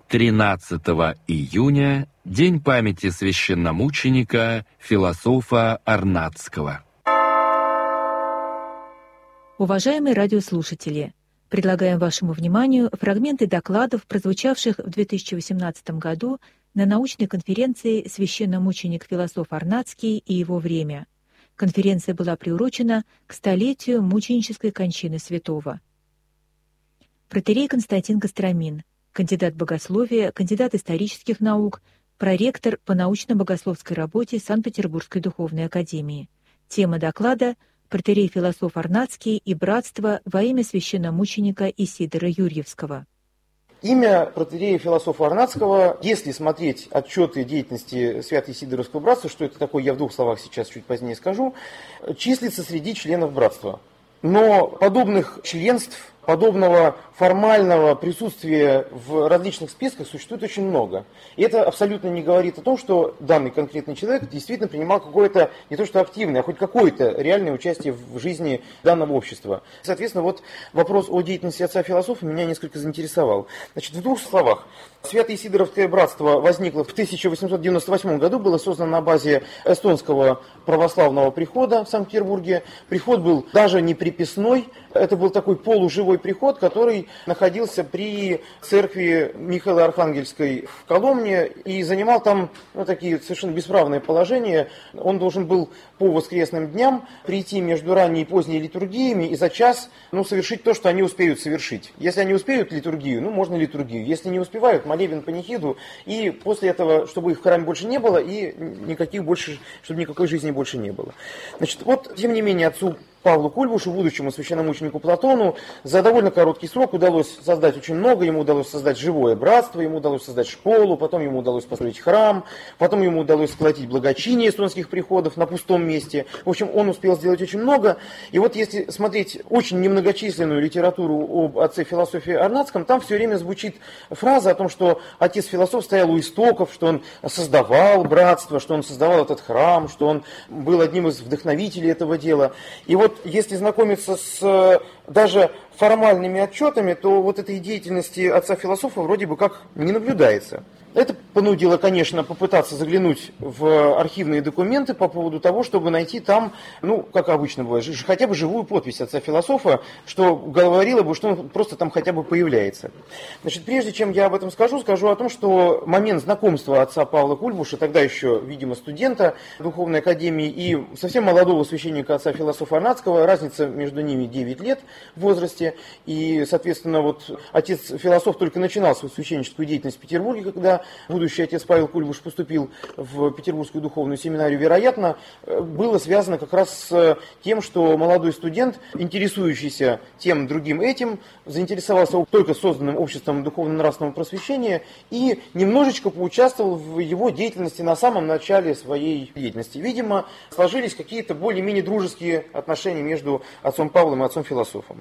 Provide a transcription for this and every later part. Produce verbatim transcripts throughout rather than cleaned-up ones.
тринадцатого июня – День памяти священномученика, философа Арнатского. Уважаемые радиослушатели, предлагаем вашему вниманию фрагменты докладов, прозвучавших в две тысячи восемнадцатом году на научной конференции «Священномученик-философ Арнатский и его время». Конференция была приурочена к столетию мученической кончины святого. Протоиерей Константин Костромин, кандидат богословия, кандидат исторических наук, проректор по научно-богословской работе Санкт-Петербургской духовной академии. Тема доклада «Протоиерей-философ Арнатский и братство во имя священномученика Исидора Юрьевского». Имя протоиерея-философа Арнатского, если смотреть отчеты деятельности Свято-Исидоровского братства, что это такое, я в двух словах сейчас чуть позднее скажу, числится среди членов братства. Но подобных членств, подобного формального присутствия в различных списках существует очень много. И это абсолютно не говорит о том, что данный конкретный человек действительно принимал какое-то, не то что активное, а хоть какое-то реальное участие в жизни данного общества. Соответственно, вот вопрос о деятельности отца-философа меня несколько заинтересовал. Значит, в двух словах. Свято-Исидоровское братство возникло в тысяча восемьсот девяносто восьмом году, было создано на базе эстонского православного прихода в Санкт-Петербурге. Приход был даже не приписной, это был такой полуживой приход, который находился при церкви Михаила Архангельской в Коломне и занимал там ну, такие совершенно бесправные положения. Он должен был по воскресным дням прийти между ранней и поздней литургиями и за час ну, совершить то, что они успеют совершить. Если они успеют литургию, ну можно литургию. Если не успевают, молебен панихиду. И после этого, чтобы их в храме больше не было и никаких больше, чтобы никакой жизни больше не было. Значит, вот, тем не менее, отцу Павлу Кульбушу, будущему священномученику Платону, за довольно короткий срок удалось создать очень много. Ему удалось создать живое братство, ему удалось создать школу, потом ему удалось построить храм, потом ему удалось сколотить благочиние эстонских приходов на пустом месте. В общем, он успел сделать очень много. И вот если смотреть очень немногочисленную литературу об отце философии Арнатском, там все время звучит фраза о том, что отец-философ стоял у истоков, что он создавал братство, что он создавал этот храм, что он был одним из вдохновителей этого дела. И вот если знакомиться с даже формальными отчетами, то вот этой деятельности отца-философа вроде бы как не наблюдается. Это понудило, конечно, попытаться заглянуть в архивные документы по поводу того, чтобы найти там, ну, как обычно бывает, хотя бы живую подпись отца-философа, что говорило бы, что он просто там хотя бы появляется. Значит, прежде чем я об этом скажу, скажу о том, что момент знакомства отца Павла Кульбуша, тогда еще, видимо, студента Духовной Академии, и совсем молодого священника отца-философа Арнатского, разница между ними девять лет в возрасте, и, соответственно, вот отец-философ только начинал свою священническую деятельность в Петербурге, когда будущий отец Павел Кульбуш поступил в Петербургскую духовную семинарию, вероятно, было связано как раз с тем, что молодой студент, интересующийся тем другим этим, заинтересовался только созданным обществом духовно-нравственного просвещения и немножечко поучаствовал в его деятельности на самом начале своей деятельности. Видимо, сложились какие-то более-менее дружеские отношения между отцом Павлом и отцом философом.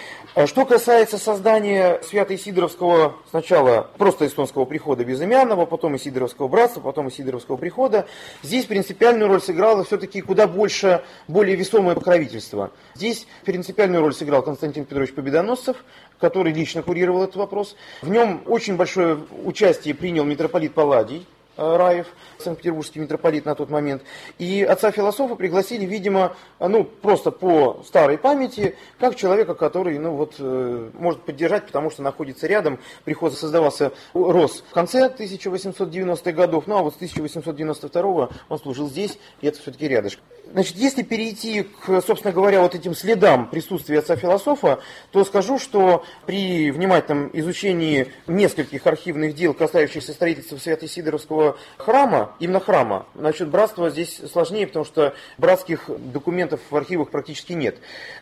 Что касается создания Свято-Исидоровского, сначала просто эстонского прихода безымянного, потом Исидоровского братства, потом Исидоровского прихода, здесь принципиальную роль сыграло все-таки куда больше, более весомое покровительство. Здесь принципиальную роль сыграл Константин Петрович Победоносцев, который лично курировал этот вопрос. В нем очень большое участие принял митрополит Палладий Раев, санкт-петербургский митрополит на тот момент. И отца-философа пригласили, видимо, ну, просто по старой памяти, как человека, который, ну, вот, может поддержать, потому что находится рядом. Приход создавался, рос в конце тысяча восемьсот девяностых годов, ну, а вот с тысяча восемьсот девяносто второго он служил здесь, и это все-таки рядышком. Значит, если перейти к, собственно говоря, вот этим следам присутствия отца-философа, то скажу, что при внимательном изучении нескольких архивных дел, касающихся строительства Свято-Исидоровского храма, именно храма, насчет братства здесь сложнее, потому что братских документов в архивах практически нет,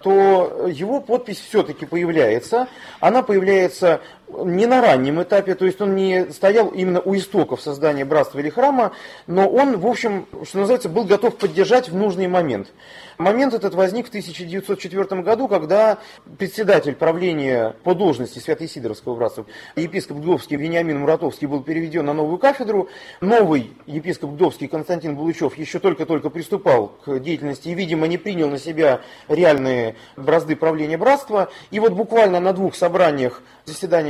то его подпись все-таки появляется. Она появляется не на раннем этапе, то есть он не стоял именно у истоков создания братства или храма, но он, в общем, что называется, был готов поддержать в нужный момент. Момент этот возник в тысяча девятьсот четвёртом году, когда председатель правления по должности Свято-Исидоровского братства, епископ Гдовский Вениамин Муратовский, был переведен на новую кафедру. Новый епископ Гдовский Константин Булычев еще только-только приступал к деятельности и, видимо, не принял на себя реальные бразды правления братства. И вот буквально на двух собраниях, заседаниях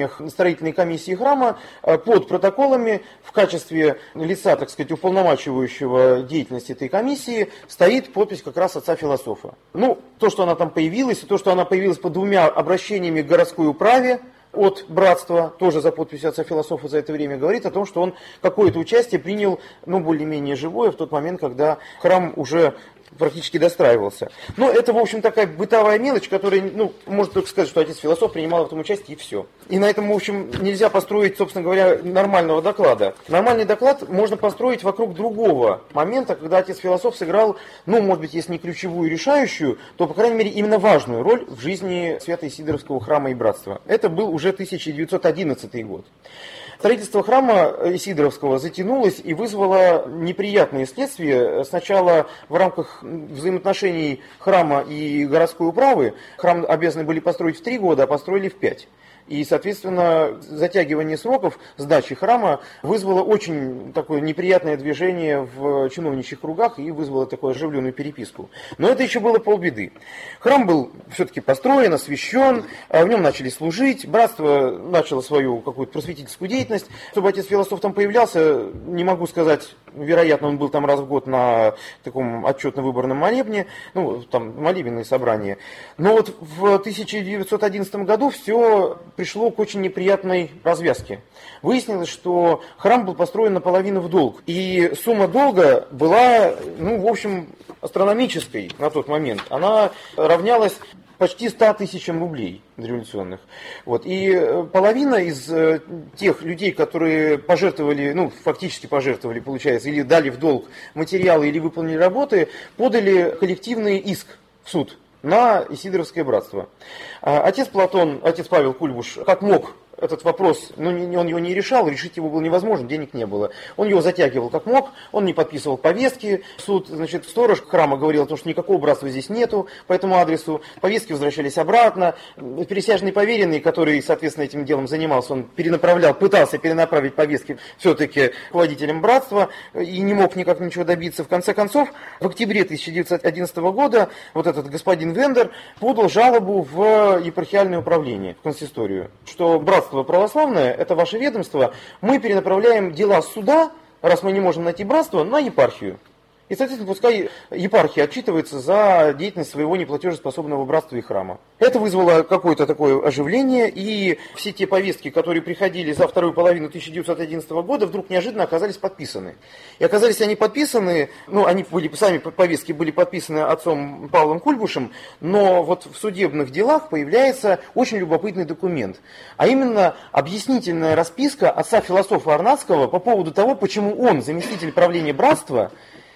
заседаниях строительной комиссии храма под протоколами в качестве лица, так сказать, уполномачивающего деятельность этой комиссии стоит подпись как раз отца-философа. Ну, то, что она там появилась, и то, что она появилась под двумя обращениями к городской управе от братства, тоже за подписью отца-философа за это время, говорит о том, что он какое-то участие принял, ну, более-менее живое в тот момент, когда храм уже практически достраивался. Но это, в общем, такая бытовая мелочь, которая, ну, может только сказать, что отец-философ принимал в этом участие, и все. И на этом, в общем, нельзя построить, собственно говоря, нормального доклада. Нормальный доклад можно построить вокруг другого момента, когда отец-философ сыграл, ну, может быть, если не ключевую, решающую, то, по крайней мере, именно важную роль в жизни Свято-Исидоровского храма и братства. Это был уже тысяча девятьсот одиннадцатый год. Строительство храма Исидоровского затянулось и вызвало неприятные следствия. Сначала в рамках взаимоотношений храма и городской управы храм обязаны были построить в три года, а построили в пять. И, соответственно, затягивание сроков сдачи храма вызвало очень такое неприятное движение в чиновничьих кругах и вызвало такую оживленную переписку. Но это еще было полбеды. Храм был все-таки построен, освящен, в нем начали служить, братство начало свою какую-то просветительскую деятельность. Чтобы отец-философ там появлялся, не могу сказать, вероятно, он был там раз в год на таком отчетно-выборном молебне, ну, там молебенные собрания. Но вот в тысяча девятьсот одиннадцатом году все пришло к очень неприятной развязке. Выяснилось, что храм был построен наполовину в долг. И сумма долга была, ну, в общем, астрономической на тот момент. Она равнялась почти ста тысячам рублей дореволюционных. Вот. И половина из тех людей, которые пожертвовали, ну, фактически пожертвовали, получается, или дали в долг материалы, или выполнили работы, подали коллективный иск в суд на Исидоровское братство. Отец Платон, отец Павел Кульбуш, как мог этот вопрос, ну, он его не решал, решить его было невозможно, денег не было. Он его затягивал как мог, он не подписывал повестки. Суд, значит, сторож храма говорил о том, что никакого братства здесь нету по этому адресу. Повестки возвращались обратно. Присяжный поверенный, который, соответственно, этим делом занимался, он перенаправлял, пытался перенаправить повестки все-таки руководителям братства и не мог никак ничего добиться. В конце концов, в октябре тысяча девятьсот одиннадцатого года вот этот господин Вендер подал жалобу в епархиальное управление, в консисторию, что братство православное, это ваше ведомство, мы перенаправляем дела суда, раз мы не можем найти братство, на епархию. И, соответственно, пускай епархия отчитывается за деятельность своего неплатежеспособного братства и храма. Это вызвало какое-то такое оживление, и все те повестки, которые приходили за вторую половину тысяча девятьсот одиннадцатого года, вдруг неожиданно оказались подписаны. И оказались они подписаны, ну, они были, сами повестки были подписаны отцом Павлом Кульбушем, но вот в судебных делах появляется очень любопытный документ, а именно объяснительная расписка отца-философа Арнатского по поводу того, почему он, заместитель правления братства,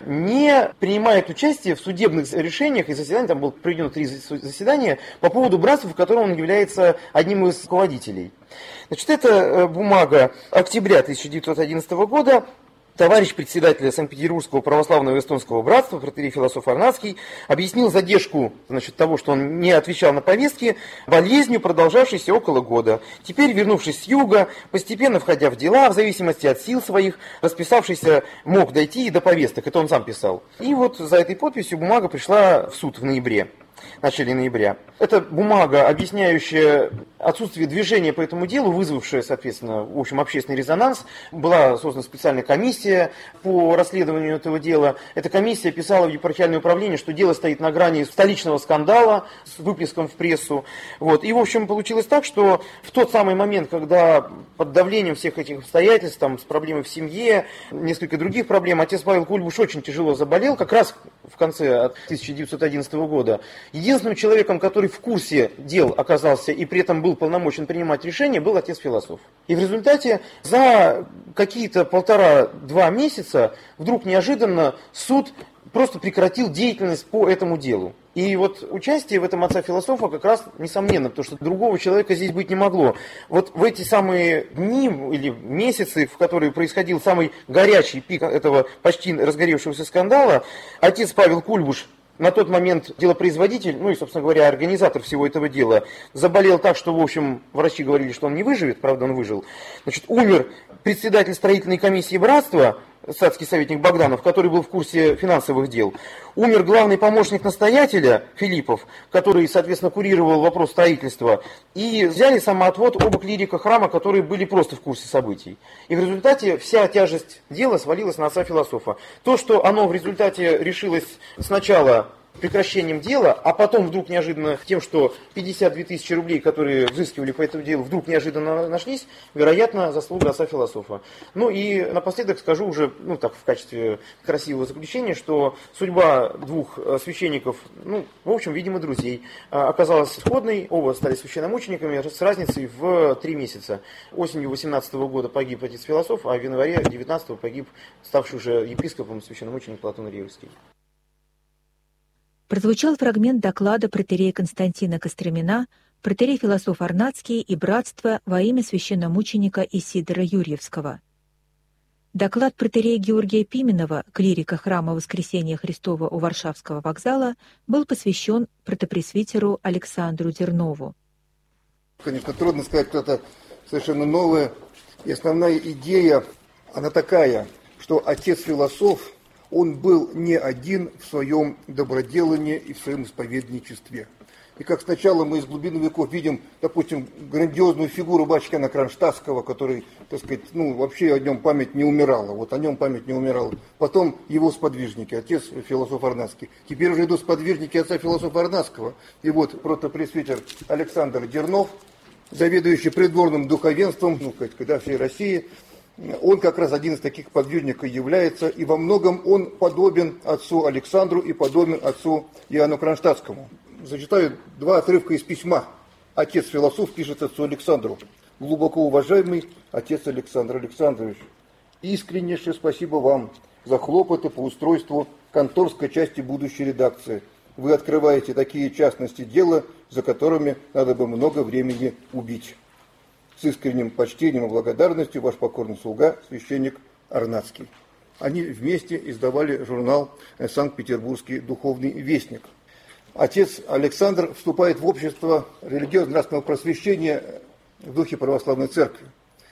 не принимает участие в судебных решениях и заседаниях, там было проведено три заседания, по поводу братства, в котором он является одним из руководителей. Значит, это бумага октября тысяча девятьсот одиннадцатого года. Товарищ председателя Санкт-Петербургского православного эстонского братства, протоиерей философ Арнатский, объяснил задержку, значит, того, что он не отвечал на повестки, болезнью, продолжавшейся около года. Теперь, вернувшись с юга, постепенно входя в дела, в зависимости от сил своих, расписавшийся мог дойти и до повесток, это он сам писал. И вот за этой подписью бумага пришла в суд в ноябре. В начале ноября. Это бумага, объясняющая отсутствие движения по этому делу, вызвавшая, соответственно, в общем, общественный резонанс. Была создана специальная комиссия по расследованию этого дела. Эта комиссия писала в епархиальное управление, что дело стоит на грани столичного скандала с выплеском в прессу. Вот. И, в общем, получилось так, что в тот самый момент, когда под давлением всех этих обстоятельств, там, с проблемой в семье, несколько других проблем, отец Павел Кульбуш очень тяжело заболел, как раз в конце тысяча девятьсот одиннадцатого года. Единственным человеком, который в курсе дел оказался и при этом был полномочен принимать решения, был отец-философ. И в результате за какие-то полтора-два месяца вдруг неожиданно суд просто прекратил деятельность по этому делу. И вот участие в этом отца-философа как раз несомненно, потому что другого человека здесь быть не могло. Вот в эти самые дни или месяцы, в которые происходил самый горячий пик этого почти разгоревшегося скандала, отец Павел Кульбуш, на тот момент делопроизводитель, ну и, собственно говоря, организатор всего этого дела, заболел так, что, в общем, врачи говорили, что он не выживет, правда, он выжил. Значит, умер председатель строительной комиссии братства, статский советник Богданов, который был в курсе финансовых дел. Умер главный помощник настоятеля Филиппов, который, соответственно, курировал вопрос строительства. И взяли самоотвод оба клирика храма, которые были просто в курсе событий. И в результате вся тяжесть дела свалилась на отца-философа. То, что оно в результате решилось сначала прекращением дела, а потом вдруг неожиданно тем, что пятьдесят две тысячи рублей, которые взыскивали по этому делу, вдруг неожиданно нашлись, вероятно, заслуга отца-философа. Ну и напоследок скажу уже, ну так, в качестве красивого заключения, что судьба двух священников, ну, в общем, видимо, друзей, оказалась сходной. Оба стали священномучениками с разницей в три месяца. Осенью восемнадцатого года погиб отец-философ, а в январе девятнадцатого погиб ставший уже епископом священномученик Платон Ревский. Прозвучал фрагмент доклада протоиерея Константина Костромина, протоиерей-философ Арнацкий и братство во имя священномученика Исидора Юрьевского. Доклад протоиерея Георгия Пименова, клирика храма Воскресения Христова у Варшавского вокзала, был посвящен протопресвитеру Александру Дернову. Конечно, трудно сказать что-то совершенно новое. И основная идея, она такая, что отец-философ, он был не один в своем доброделании и в своем исповедничестве. И как сначала мы из глубины веков видим, допустим, грандиозную фигуру батюшкина Кронштадтского, который, так сказать, ну, вообще о нем память не умирала. Вот о нем память не умирала. Потом его сподвижники, отец-философ Арнацкий. Теперь уже идут сподвижники отца-философа Арнацкого. И вот протопресвитер Александр Дернов, заведующий придворным духовенством, ну, когда всей России, он как раз один из таких подвижников является, и во многом он подобен отцу Александру и подобен отцу Иоанну Кронштадтскому. Зачитаю два отрывка из письма. Отец-философ пишет отцу Александру. Глубоко уважаемый отец Александр Александрович, искреннейшее спасибо вам за хлопоты по устройству конторской части будущей редакции. Вы открываете такие частности дела, за которыми надо бы много времени убить. С искренним почтением и благодарностью ваш покорный слуга, священник Арнацкий. Они вместе издавали журнал «Санкт-Петербургский духовный вестник». Отец Александр вступает в общество религиозно-нравственного просвещения в духе православной церкви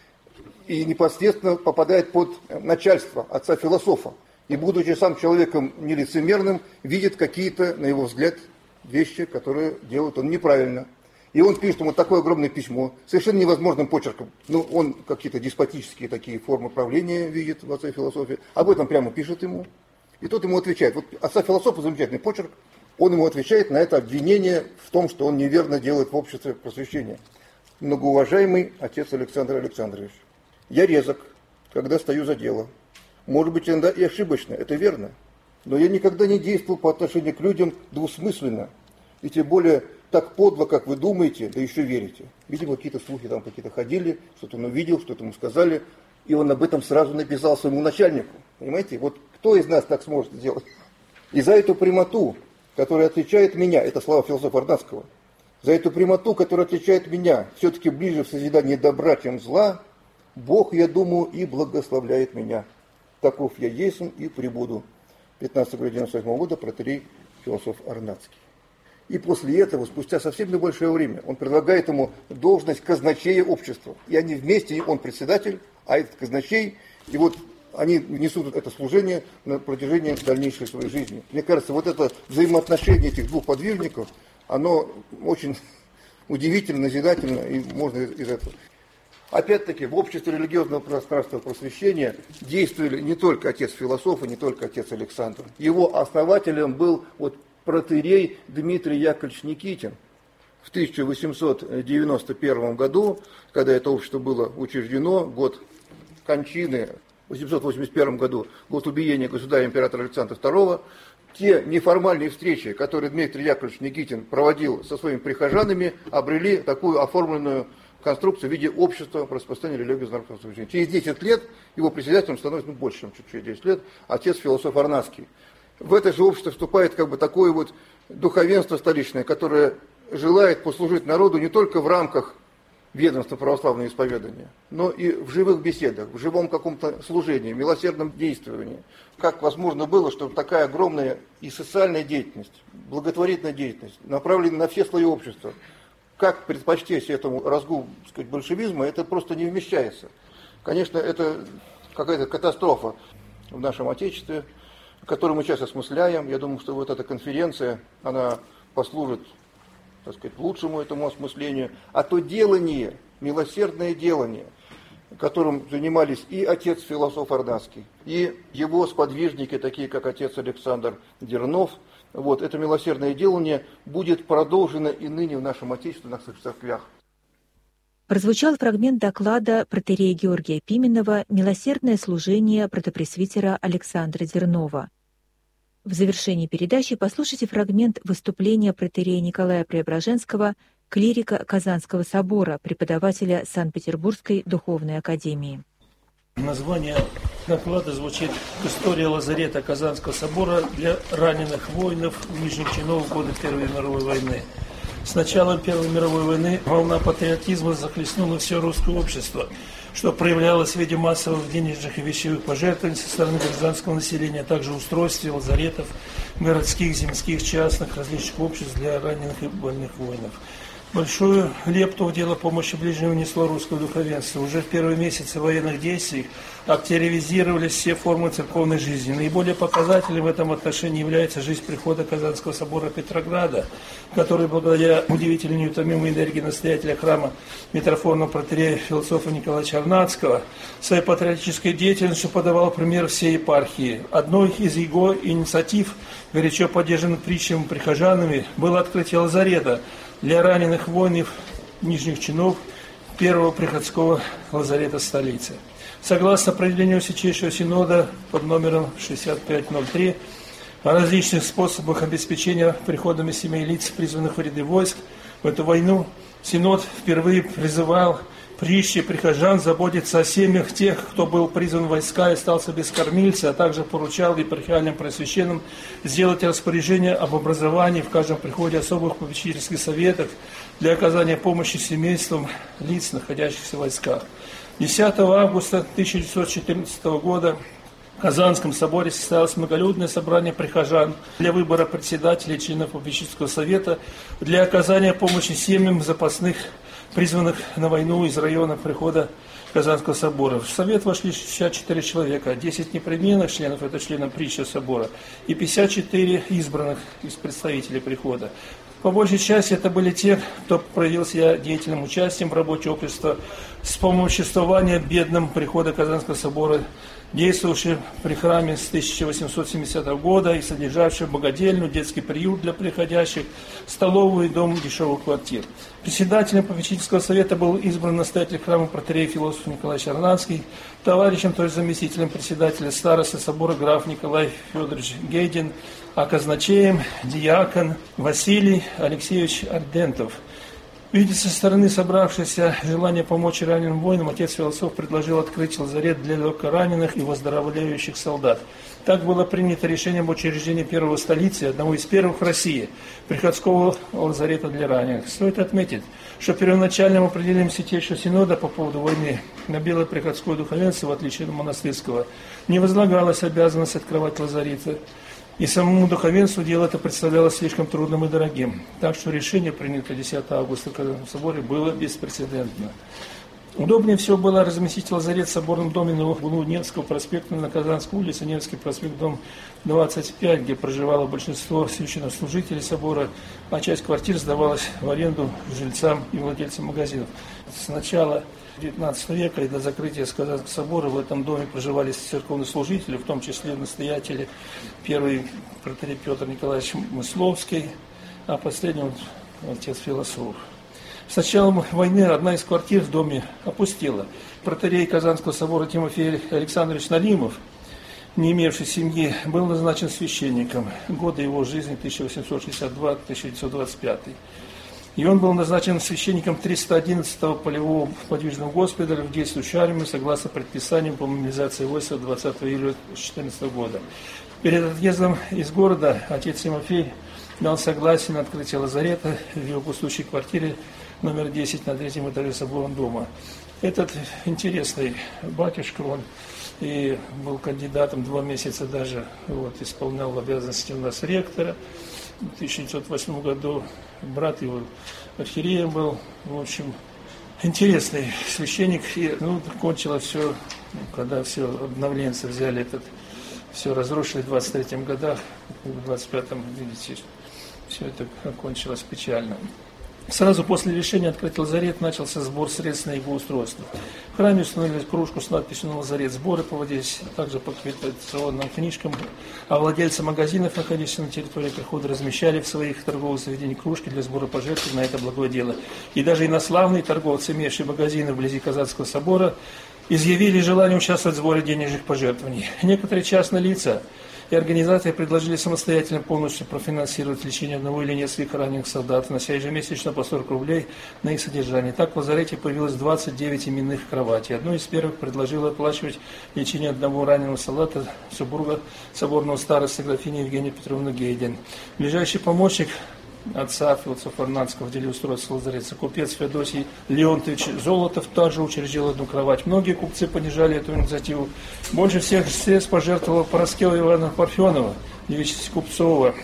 и непосредственно попадает под начальство отца-философа. И, будучи сам человеком нелицемерным, видит какие-то, на его взгляд, вещи, которые делает он неправильно. И он пишет ему такое огромное письмо, совершенно невозможным почерком. Ну, он какие-то деспотические такие формы правления видит в отце-философе. Об этом прямо пишет ему. И тот ему отвечает. Вот отца-философа замечательный почерк. Он ему отвечает на это обвинение в том, что он неверно делает в обществе просвещения. Многоуважаемый отец Александр Александрович, я резок, когда стою за дело. Может быть, иногда и ошибочно, это верно. Но я никогда не действовал по отношению к людям двусмысленно. И тем более так подло, как вы думаете, да еще верите. Видимо, какие-то слухи там какие-то ходили, что-то он увидел, что-то ему сказали, и он об этом сразу написал своему начальнику. Понимаете? Вот кто из нас так сможет сделать? И за эту прямоту, которая отличает меня, это слова философа Арнацкого, за эту прямоту, которая отличает меня, все-таки ближе в созидании добра, чем зла, Бог, я думаю, и благословляет меня. Таков я есть и пребуду. пятнадцатого апреля девяносто восьмого года протоиерей философ Арнацкий. И после этого, спустя совсем небольшое время, он предлагает ему должность казначея общества. И они вместе, он председатель, а этот казначей, и вот они несут это служение на протяжении дальнейшей своей жизни. Мне кажется, вот это взаимоотношение этих двух подвижников, оно очень удивительно, назидательно, и можно из этого. Опять-таки, в обществе религиозного пространства просвещения действовали не только отец-философ и не только отец Александр. Его основателем был вот протоиерей Дмитрий Яковлевич Никитин. В тысяча восемьсот девяносто первом году, когда это общество было учреждено, год кончины, в восемьсот восемьдесят первом году, год убиения государя-императора Александра второго, те неформальные встречи, которые Дмитрий Яковлевич Никитин проводил со своими прихожанами, обрели такую оформленную конструкцию в виде общества по распространению религиозного просвещения. Через десять лет его председателем становится, ну, больше, чем через десять лет, отец-философ Арнацкий. В это же общество вступает как бы такое вот духовенство столичное, которое желает послужить народу не только в рамках ведомства православного исповедания, но и в живых беседах, в живом каком-то служении, милосердном действовании. Как возможно было, чтобы такая огромная и социальная деятельность, благотворительная деятельность, направленная на все слои общества, как предпочтеть этому разгулу, так сказать, большевизма, это просто не вмещается. Конечно, это какая-то катастрофа. в нашем Отечестве, который мы сейчас осмысляем. Я думаю, что вот эта конференция, она послужит, так сказать, лучшему этому осмыслению. А то делание, милосердное делание, которым занимались и отец-философ Арнацкий, и его сподвижники, такие как отец Александр Дернов, вот, это милосердное делание будет продолжено и ныне в нашем Отечестве, в наших церквях. Прозвучал фрагмент доклада протоиерея Георгия Пименова «Милосердное служение протопресвитера Александра Дернова». В завершении передачи послушайте фрагмент выступления протоиерея Николая Преображенского, клирика Казанского собора, преподавателя Санкт-Петербургской духовной академии. Название доклада звучит «История лазарета Казанского собора для раненых воинов нижних чинов в годы Первой мировой войны». С началом Первой мировой войны волна патриотизма захлестнула все русское общество, что проявлялось в виде массовых денежных и вещевых пожертвований со стороны гражданского населения, а также устройстве лазаретов, городских, земских, частных, различных обществ для раненых и больных воинов. Большую лепту в дело помощи ближнему внесло русское духовенство. Уже в первые месяцы военных действий активизировались все формы церковной жизни. Наиболее показательным в этом отношении является жизнь прихода Казанского собора Петрограда, который благодаря удивительной неутомимой энергии настоятеля храма митрофона протоиерея философа Николая Арнацкого своей патриотической деятельностью подавал пример всей епархии. Одной из его инициатив, горячо поддержанных притчами прихожанами, было открытие лазарета для раненых воинов нижних чинов первого приходского лазарета столицы. Согласно определению Святейшего Синода под номером шестьдесят пять ноль три о различных способах обеспечения приходами семей лиц, призванных в ряды войск в эту войну, Синод впервые призывал прище прихожан заботиться о семьях тех, кто был призван в войска и остался без кормильца, а также поручал епархиальным пресвященным сделать распоряжение об образовании в каждом приходе особых попечительских советов для оказания помощи семействам лиц, находящихся в войсках. десятого августа тысяча девятьсот четырнадцатого года в Казанском соборе состоялось многолюдное собрание прихожан для выбора председателей и членов попечительского совета для оказания помощи семьям запасных, призванных на войну из района прихода Казанского собора. В совет вошли шестьдесят четыре человека, десять непременных членов, это члены притчи собора, и пятьдесят четыре избранных из представителей прихода. По большей части это были те, кто проявил себя деятельным участием в работе общества, вспомоществования бедным прихода Казанского собора, действовавший при храме с тысяча восемьсот семидесятого года и содержавший богадельню, детский приют для приходящих, столовую и дом дешевых квартир. Председателем попечительского совета был избран настоятель храма протоиерей философ Николай Арнацкий, товарищем, то есть заместителем председателя староста собора граф Николай Федорович Гейдин, а казначеем диакон Василий Алексеевич Ардентов. Видя со стороны собравшееся желание помочь раненым воинам, отец философ предложил открыть лазарет для легкораненых и выздоравливающих солдат. Так было принято решение об учреждении первого в столице, одного из первых в России, приходского лазарета для раненых. Стоит отметить, что первоначальным определением Святейшего Синода по поводу войны на белое приходское духовенство, в отличие от монастырского, не возлагалась обязанность открывать лазареты. И самому духовенству дело это представлялось слишком трудным и дорогим. Так что решение, принятое десятого августа в Казанском соборе, было беспрецедентно. Удобнее всего было разместить лазарет в соборном доме на углу Невского проспекта на Казанской улице, Невский проспект, дом двадцать пять, где проживало большинство священнослужителей собора, а часть квартир сдавалась в аренду жильцам и владельцам магазинов. С начала девятнадцатого века и до закрытия Казанского собора в этом доме проживали церковные служители, в том числе настоятели, первый протоиерей Петр Николаевич Мысловский, а последний отец философ. С началом войны одна из квартир в доме опустела. Протоиерей Казанского собора Тимофей Александрович Налимов, не имевший семьи, был назначен священником. Годы его жизни тысяча восемьсот шестьдесят второй — тысяча девятьсот двадцать пятый. И он был назначен священником триста одиннадцатого полевого подвижного госпиталя в действующей армии согласно предписаниям по мобилизации войск двадцатого июля две тысячи четырнадцатого года. Перед отъездом из города отец Тимофей дал согласие на открытие лазарета в его пустующей квартире номер десять на третьем этаже соборного дома. Этот интересный батюшка, он и был кандидатом два месяца даже, вот, исполнял обязанности у нас ректора. В тысяча девятьсот восьмом году брат его архиереем был. В общем, интересный священник. И, ну, кончилось все, когда все обновленцы взяли этот все разрушили в двадцать третьем годах, в двадцать пятом, видите, все это окончилось печально. Сразу после решения открыть лазарет начался сбор средств на его устройство. В храме установили кружку с надписью «На лазарет». Сборы проводились также по квитанционным книжкам, а владельцы магазинов, находящихся на территории прихода, размещали в своих торговых заведениях кружки для сбора пожертвований на это благое дело. И даже инославные торговцы, имеющие магазины вблизи Казанского собора, изъявили желание участвовать в сборе денежных пожертвований. Некоторые частные лица и организации предложили самостоятельно полностью профинансировать лечение одного или нескольких раненых солдат, внося ежемесячно по сорок рублей на их содержание. Так в лазарете появилось двадцать девять именных кроватей. Одной из первых предложила оплачивать лечение одного раненого солдата супруга соборного староста графини Евгения Петровна Гейден. Ближайший помощник отца Философа Арнадского в деле устройства лазарета, купец Феодосий Леонтович Золотов, также учредил одну кровать. Многие купцы поддержали эту инициативу. Больше всех средств пожертвовала Пороскева Ивана Парфенова, девичесть Купцова.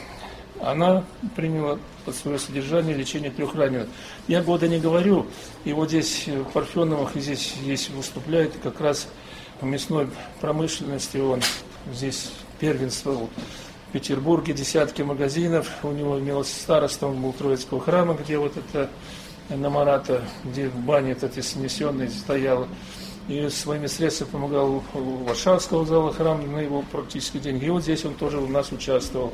Она приняла под свое содержание лечение трех раненых. Я года не говорю, и вот здесь в Парфеновых, и здесь, здесь выступляет как раз в мясной промышленности, он здесь первенствовал. В Петербурге десятки магазинов, у него имелось староста, он был Троицкого храма, где вот это на Марата, где в бане этот снесенный стоял, и своими средствами помогал у Варшавского зала храма на его практически деньги. И вот здесь он тоже у нас участвовал.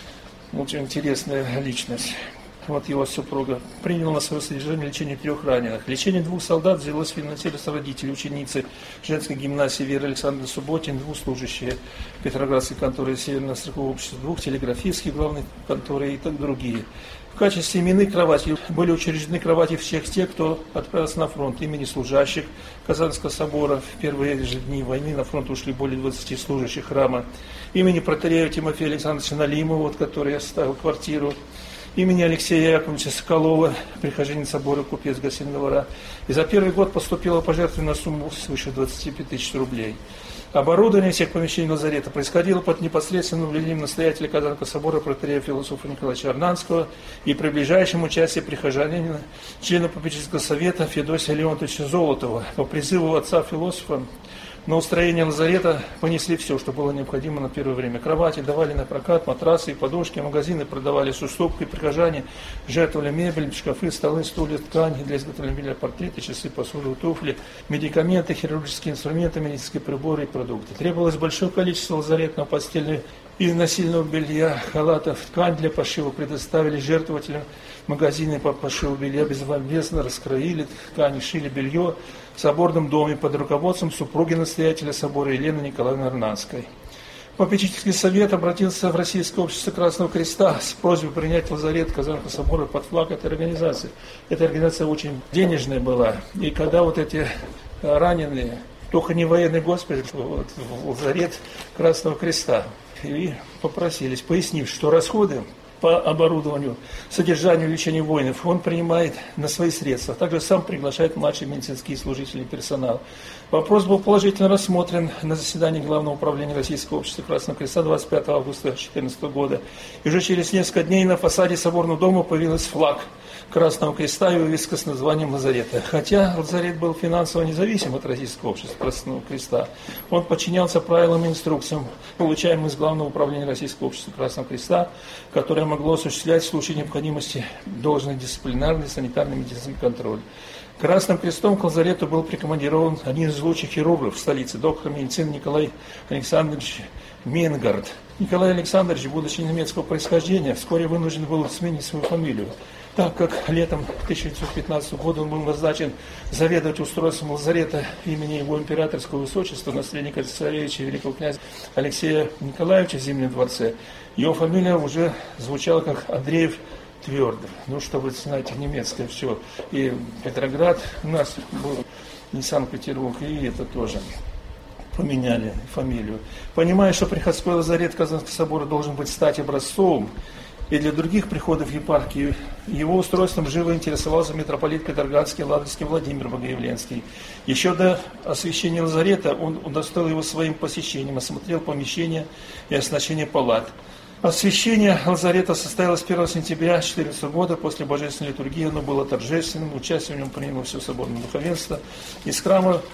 Очень интересная личность. Вот его супруга приняла на свое содержание лечение трех раненых. Лечение двух солдат взялось финансировать родители, ученицы женской гимназии Веры Александровны Субботин, двух служащие Петроградской конторы Северного страхового общества, двух телеграфистских главной конторы и так другие. В качестве именных кровати были учреждены кровати всех тех, кто отправился на фронт. Имени служащих Казанского собора. В первые же дни войны на фронт ушли более двадцати служащих храма. Имени протоиерея Тимофея Александровича Налимова, вот, который оставил квартиру. Имени Алексея Яковлевича Соколова, прихожанин собора, купец гостиного двора. И за первый год поступило пожертвование на сумму свыше двадцати пяти тысяч рублей. Оборудование всех помещений лазарета происходило под непосредственным наблюдением настоятеля Казанского собора протоиерея Философа Николаевича Арнадского и при ближайшем участии прихожанина, члена попечительского совета Феодосия Леонтовича Золотова. По призыву отца философа на устроение лазарета понесли все, что было необходимо на первое время. Кровати давали на прокат, матрасы и подушки, магазины продавали с уступкой, прихожане жертвовали мебель, шкафы, столы, стулья, ткани для изготовления портреты, часы, посуду, туфли, медикаменты, хирургические инструменты, медицинские приборы и продукты. Требовалось большое количество лазаретного постельного и насильного белья, халатов, ткань для пошива предоставили жертвователям. Магазины по пошиву белья безвозмездно раскроили ткани, шили белье в соборном доме под руководством супруги настоятеля собора Елены Николаевны Арнадской. Попечительский совет обратился в Российское общество Красного Креста с просьбой принять лазарет Казанского собора под флаг этой организации. Эта организация очень денежная была, и когда вот эти раненые, только не военный госпиталь, вот, в лазарет Красного Креста, и попросились, пояснив, что расходы по оборудованию, содержанию, лечению воинов он принимает на свои средства. Также сам приглашает младшие медицинские служители и персонал. Вопрос был положительно рассмотрен на заседании Главного управления Российского общества Красного Креста двадцать пятого августа две тысячи четырнадцатого года. И уже через несколько дней на фасаде Соборного дома появился флаг Красного Креста и вывеска с названием лазарета. Хотя лазарет был финансово независим от Российского общества Красного Креста, он подчинялся правилам и инструкциям, получаемым из Главного управления Российского общества Красного Креста, которое могло осуществлять в случае необходимости должный дисциплинарный, санитарный, медицинский контроль. Красным Крестом к лазарету был прикомандирован один из лучших хирургов в столице, доктор медицины Николай Александрович Менгард. Николай Александрович, будучи немецкого происхождения, вскоре вынужден был сменить свою фамилию, так как летом тысяча девятьсот пятнадцатого года он был назначен заведовать устройством лазарета имени его императорского высочества, наследника царевича великого князя Алексея Николаевича в Зимнем дворце. Его фамилия уже звучала как Андреев Твердов. Ну, что вы знаете, немецкое все. И Петроград у нас был, не Санкт-Петербург, и это тоже. Поменяли фамилию. Понимая, что приходской лазарет Казанского собора должен быть стать образцовым, и для других приходов епархии его устройством живо интересовался митрополит Петроградский, Ладожский Владимир Богоявленский. Еще до освящения лазарета он удостоил его своим посещением, осмотрел помещения и оснащение палат. Освящение лазарета состоялось первого сентября две тысячи четырнадцатого года. После божественной литургии оно было торжественным, участие в нем приняло все соборное духовенство. Из храма в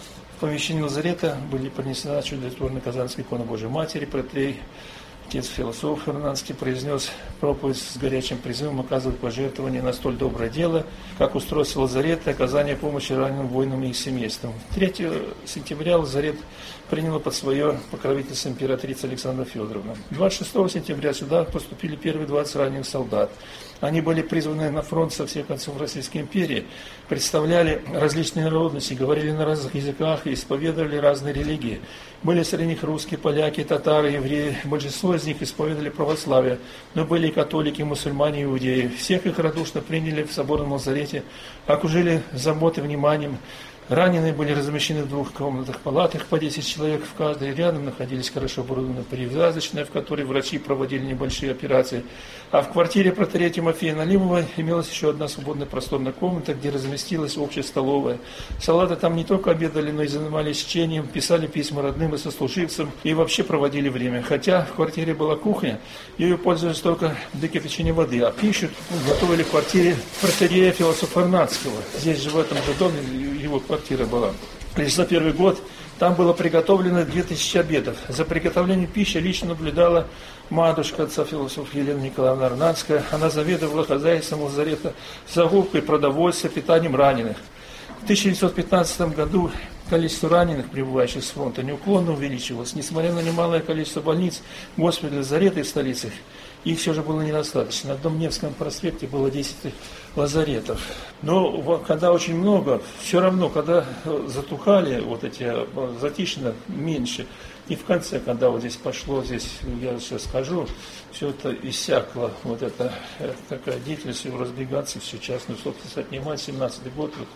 помещении лазарета были принесена чудотворная Казанская икона Божией Матери. Протерей, отец философ Арнадский, произнес проповедь с горячим призывом оказывать пожертвования на столь доброе дело, как устройство лазарета и оказание помощи раненым воинам и их семействам. третьего сентября лазарет приняла под свое покровительство императрица Александра Федоровна. двадцать шестого сентября сюда поступили первые двадцать раненых солдат. Они были призваны на фронт со всех концов Российской империи, представляли различные народности, говорили на разных языках и исповедовали разные религии. Были среди них русские, поляки, татары, евреи. Большинство из них исповедовали православие, но были и католики, мусульмане, иудеи. Всех их радушно приняли в соборном лазарете, окружили заботой, вниманием. Раненые были размещены в двух комнатах, палатах по десять человек в каждой. Рядом находились хорошо оборудованная перевязочная, в которой врачи проводили небольшие операции. А в квартире протоиерея Тимофея Налимова имелась еще одна свободная просторная комната, где разместилась общая столовая. Солдаты там не только обедали, но и занимались чтением, писали письма родным и сослуживцам и вообще проводили время. Хотя в квартире была кухня, ее пользовались только для кипячения воды, а пищу готовили в квартире протоиерея философа Арнадского. Здесь же в этом же доме его квартира была. Лишь за первый год там было приготовлено две тысячи обедов. За приготовлением пищи лично наблюдала матушка отца философа Елена Николаевна Арнадская. Она заведовала хозяйством лазарета, закупкой продовольствия, питанием раненых. В тысяча девятьсот пятнадцатом году количество раненых, прибывающих с фронта, неуклонно увеличивалось. Несмотря на немалое количество больниц, госпиталей, лазаретов в столицах, их все же было недостаточно. На одном Невском проспекте было десять лазаретов. Но когда очень много, все равно, когда затухали вот эти затишно меньше, и в конце, когда вот здесь пошло, здесь я сейчас скажу, все это иссякло, вот это, это такая деятельность, все разбегаться, все частную собственность отнимать, семнадцатый год. Вот.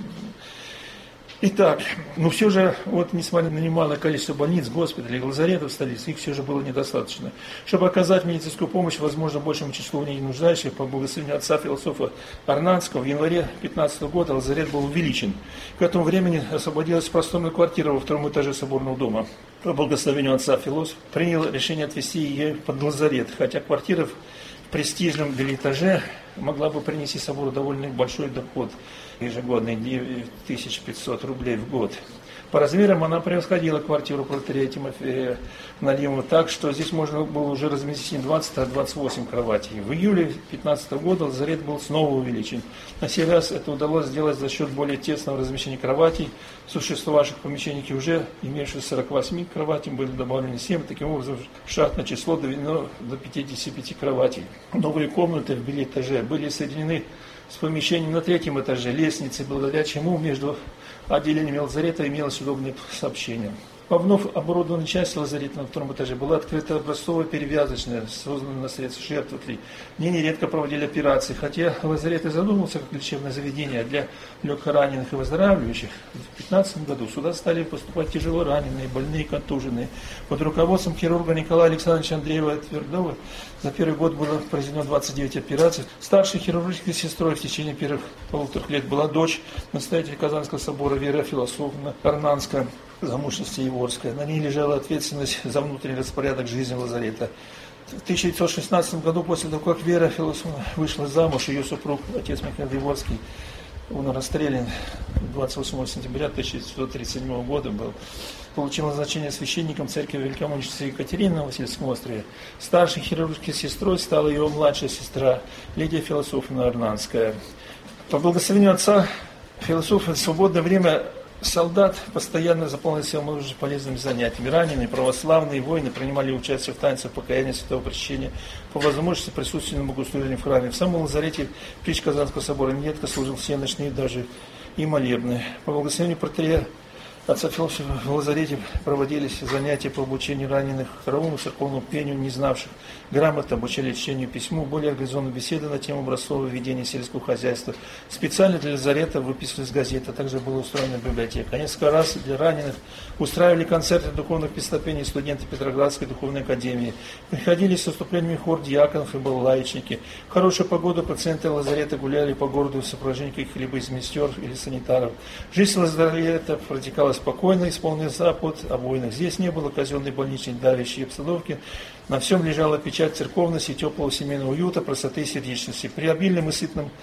Итак, ну все же, вот несмотря на немалое количество больниц, госпиталей, лазаретов в столице, их все же было недостаточно. Чтобы оказать медицинскую помощь, возможно, большему числу в ней нуждающих, по благословению отца философа Арнадского, в январе две тысячи пятнадцатого года лазарет был увеличен. К этому времени освободилась просторная квартира во втором этаже соборного дома. По благословению отца философа принял решение отвести ее под лазарет, хотя квартира в престижном билетаже могла бы принести собору довольно большой доход, ежегодный девять тысяч пятьсот рублей в год. По размерам она превосходила квартиру протоиерея Тимофея Налимова так, что здесь можно было уже разместить не двадцать, а двадцать восемь кроватей. В июле две тысячи пятнадцатого года лазарет был снова увеличен. На сей раз это удалось сделать за счет более тесного размещения кроватей. В существовавших помещениях уже имевших сорок восемь кроватей были добавлены семь. Таким образом, штатное число доведено до пятидесяти пяти кроватей. Новые комнаты в билетаже были соединены с помещением на третьем этаже лестницы, благодаря чему между отделениями лазарета имелось удобное сообщение. По вновь оборудованной части лазарета на втором этаже была открыта образцовая перевязочная, созданная на средства жертвователей. Мне нередко проводили операции, хотя лазарет и задумывался как лечебное заведение для легкораненых и выздоравливающих. В две тысячи пятнадцатом году сюда стали поступать тяжело раненые, больные, контуженные. Под руководством хирурга Николая Александровича Андреева-Твердова за первый год было произведено двадцать девять операций. Старшей хирургической сестрой в течение первых полутора лет была дочь настоятеля Казанского собора Вера Философовна Арнадская, замужности Еворская. На ней лежала ответственность за внутренний распорядок жизни лазарета. В тысяча девятьсот шестнадцатом году, после того, как Вера Философовна вышла замуж, ее супруг, отец Михаил Еворский, он расстрелян двадцать восьмого сентября тысяча девятьсот тридцать седьмого года был. Получил назначение священником церкви Великомученицы Екатерины на Васильевском острове. Старшей хирургической сестрой стала его младшая сестра Лидия Философовна Арнадская. По благословению отца философа в свободное время солдат постоянно заполнял себя множеством полезными занятиями. Раненые, православные воины принимали участие в танцах покаяния святого причащения, по возможности присутствия на богослужении в храме. В самом лазарете притч Казанского собора нередко служил все ночные даже и молебны. По благословению протоиерея отца философа в лазарете проводились занятия по обучению раненых, хоровому церковному пению, не знавших грамоты, обучали чтению письму, более организованные беседы на тему образцового ведения сельского хозяйства. Специально для лазарета выписывались газеты, а также была устроена библиотека. Несколько раз для раненых устраивали концерты духовных песнопений студенты Петроградской духовной академии. Приходили с выступлениями хор диаконов и балалаечники. В хорошую погоду пациенты лазарета гуляли по городу в сопровождении каких-либо из медсестер или санитаров. Жизнь лазарета протекала спокойно, исполнил запад о войнах. Здесь не было казенной больничной давящей обстановки. На всем лежала печать церковности, теплого семейного уюта, простоты и сердечности. При обильном и сытном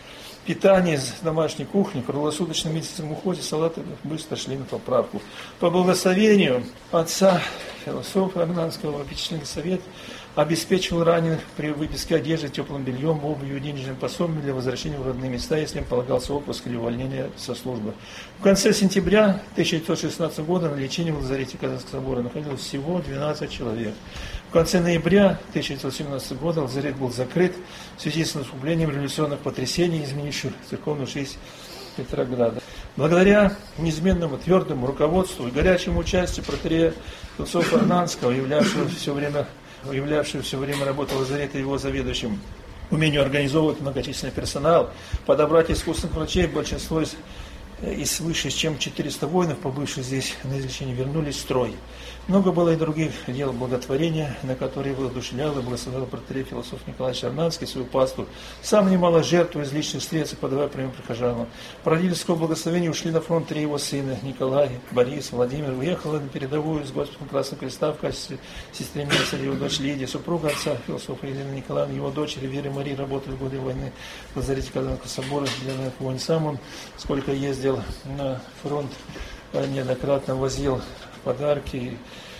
питание с домашней кухни, круглосуточном медицинском уходе, салаты быстро шли на поправку. По благословению отца философа Арнадского попечительный совет обеспечивал раненых при выписке одежды, теплым бельем, обувью, денежным пособием для возвращения в родные места, если им полагался отпуск или увольнение со службы. В конце сентября тысяча девятьсот шестнадцатого года на лечении в лазарете Казанского собора находилось всего двенадцать человек. В конце ноября тысяча девятьсот семнадцатого года лазарет был закрыт в связи с наступлением революционных потрясений, изменивших церковную жизнь Петрограда. Благодаря неизменному твердому руководству и горячему участию протоиерея философа Арнадского, являвшего все время являвший все время работы лазарета его заведующим, умению организовывать многочисленный персонал, подобрать искусственных врачей, большинство из, из свыше чем четыреста воинов, побывших здесь на излечении, вернулись в строй. Много было и других дел благотворения, на которые воодушевлял и благословлял протоиерей философ Николай Арнадский свою паству. Сам немало жертв из личных средств, подавая пример прихожанам. По родительскому благословению ушли на фронт три его сына: Николай, Борис, Владимир. Уехала на передовую с Господом Красного Креста в качестве сестры Месса, его дочь Лидия. Супруга отца философа Елена Николаевна, его дочери Вера и Мария работали в годы войны в лазарете Казанского собора для войн. Сам он, сколько ездил на фронт, неоднократно возил подарки,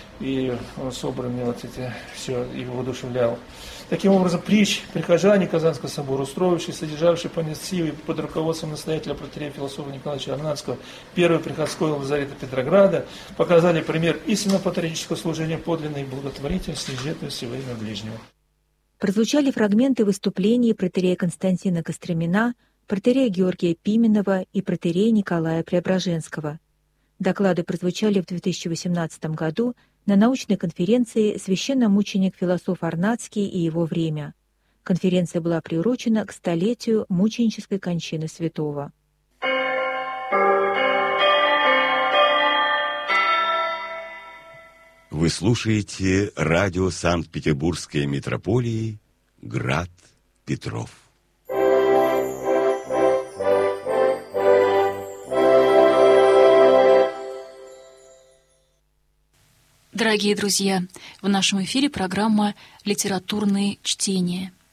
и он собранный вот эти все его воодушевлял. Таким образом, притч прихожане Казанского собора, устроившие, содержавшие по инициативе под руководством настоятеля протоиерея философа Николая Арнадского первый приходской лазарета Петрограда, показали пример истинного патриотического служения, подлинной благотворительности и жертвенности во имя ближнего. Прозвучали фрагменты выступлений протоиерея Константина Костромина, протоиерея Георгия Пименова и протоиерея Николая Преображенского. Доклады прозвучали в две тысячи восемнадцатом году на научной конференции «Священномученик философ Арнадский и его время». Конференция была приурочена к столетию мученической кончины святого. Вы слушаете радио Санкт-Петербургской митрополии «Град Петров». Дорогие друзья, в нашем эфире программа «Литературные чтения».